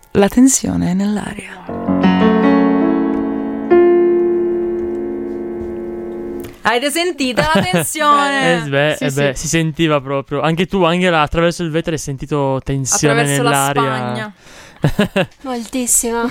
La tensione è nell'aria. Avete sentito la tensione? Sì. Si sentiva proprio. Anche tu, Angela, attraverso il vetro hai sentito tensione attraverso nell'aria. La Spagna. Moltissimo.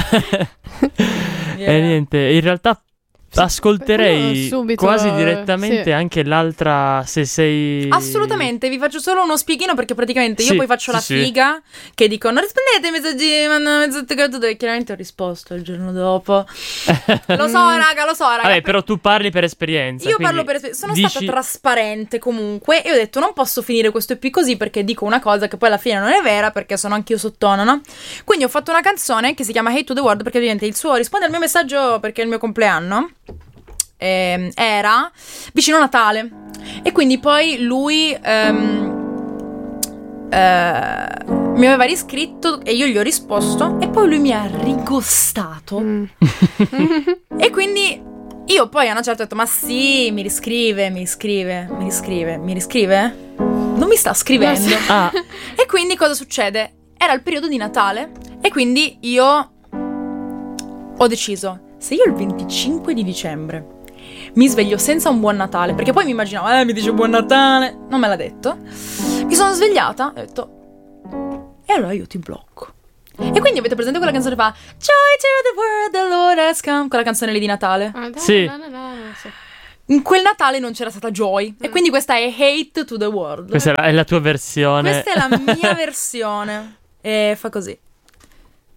E niente, in realtà ascolterei subito, quasi direttamente anche l'altra, se sei... Assolutamente, vi faccio solo uno spieghino perché praticamente io poi faccio la figa che dico non rispondete ai messaggi, mandano mezzotte cadute, e chiaramente ho risposto il giorno dopo. Lo so raga. Vabbè, però tu parli per esperienza. Io parlo per esperienza, sono stata trasparente comunque e ho detto non posso finire questo EP così perché dico una cosa che poi alla fine non è vera perché sono anch'io sottotono, no? Quindi ho fatto una canzone che si chiama Hate to the World perché ovviamente il suo risponde al mio messaggio perché è il mio compleanno. Era vicino a Natale e quindi poi lui mi aveva riscritto e io gli ho risposto e poi lui mi ha rigostato e quindi io poi a una certa ho detto ma sì, mi riscrive non mi sta scrivendo e quindi cosa succede? Era il periodo di Natale e quindi io ho deciso se io il 25 di dicembre mi sveglio senza un buon Natale, perché poi mi immaginavo, mi dice buon Natale, non me l'ha detto. Mi sono svegliata e ho detto, e allora io ti blocco. E quindi avete presente quella canzone che fa Joy to the world, the Lord has come, quella canzone lì di Natale? Sì. In quel Natale non c'era stata Joy e quindi questa è Hate to the World. Questa è la tua versione. Questa è la mia versione e fa così.